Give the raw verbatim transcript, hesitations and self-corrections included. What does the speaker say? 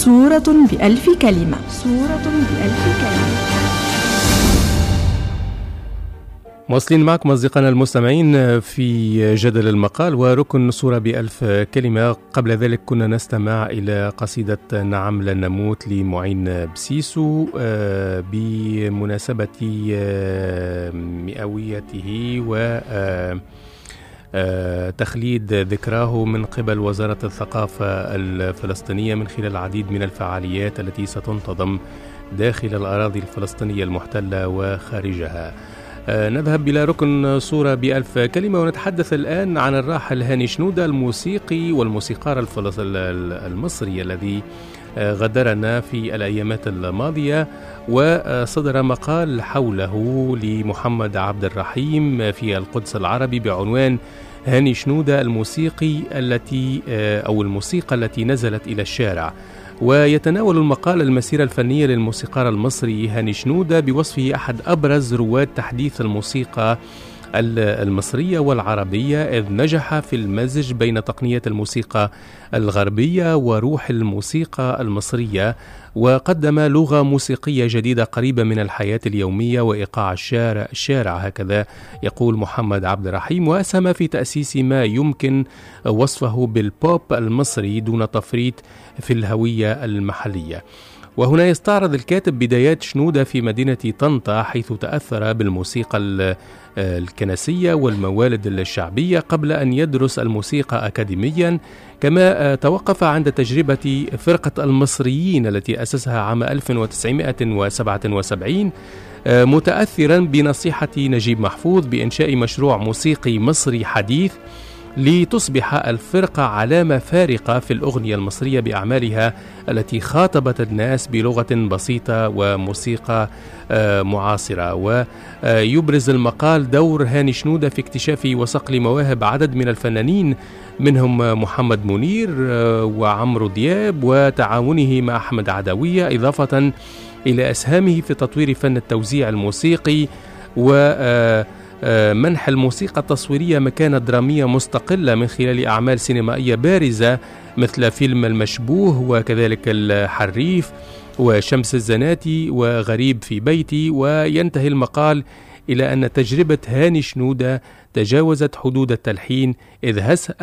صورة بألف كلمة. صورة بألف كلمة. مواصلين معكم أصدقائنا المستمعين في جدل المقال وركن صورة بألف كلمة. قبل ذلك كنا نستمع إلى قصيدة نعم لن نموت لمعين بسيسو بمناسبة مئويته و تخليد ذكراه من قبل وزارة الثقافة الفلسطينية من خلال العديد من الفعاليات التي ستنتظم داخل الأراضي الفلسطينية المحتلة وخارجها. نذهب إلى ركن صورة بألف كلمة ونتحدث الآن عن الراحل هاني شنودة الموسيقي والموسيقار المصري الذي غادرنا في الأيامات الماضية، وصدر مقال حوله لمحمد عبد الرحيم في القدس العربي بعنوان هاني شنودة الموسيقي التي أو الموسيقى التي نزلت إلى الشارع. ويتناول المقال المسيرة الفنية للموسيقار المصري هاني شنودة بوصفه أحد أبرز رواد تحديث الموسيقى المصرية والعربية، إذ نجح في المزج بين تقنية الموسيقى الغربية وروح الموسيقى المصرية، وقدم لغة موسيقية جديدة قريبة من الحياة اليومية وإيقاع الشارع, الشارع هكذا يقول محمد عبد الرحيم، وأسهم في تأسيس ما يمكن وصفه بالبوب المصري دون تفريط في الهوية المحلية. وهنا يستعرض الكاتب بدايات شنودة في مدينة طنطا، حيث تأثر بالموسيقى الكنسية والموالد الشعبية قبل أن يدرس الموسيقى أكاديميا، كما توقف عند تجربة فرقة المصريين التي أسسها عام ألف وتسعمائة وسبعة وسبعين، متأثرا بنصيحة نجيب محفوظ بإنشاء مشروع موسيقي مصري حديث لتصبح الفرقة علامة فارقة في الأغنية المصرية بأعمالها التي خاطبت الناس بلغة بسيطة وموسيقى معاصرة. ويبرز المقال دور هاني شنودة في اكتشاف وصقل مواهب عدد من الفنانين، منهم محمد منير وعمرو دياب، وتعاونه مع أحمد عدوية، إضافة إلى أسهامه في تطوير فن التوزيع الموسيقي و منح الموسيقى التصويرية مكانة درامية مستقلة من خلال أعمال سينمائية بارزة مثل فيلم المشبوه وكذلك الحريف وشمس الزناتي وغريب في بيتي. وينتهي المقال إلى أن تجربة هاني شنودة تجاوزت حدود التلحين، إذ